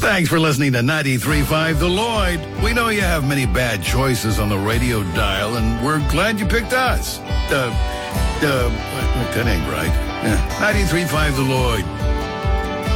Thanks for listening to 93.5 The Lloyd. We know you have many bad choices on the radio dial, and we're glad you picked us. That ain't right. 93.5 The Lloyd.